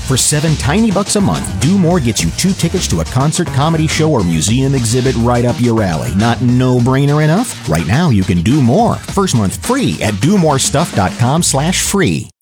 For $7 a month, Do More gets you 2 tickets to a concert, comedy show, or museum exhibit right up your alley. Not no-brainer enough? Right now, you can do more. First month free at domorestuff.com/free.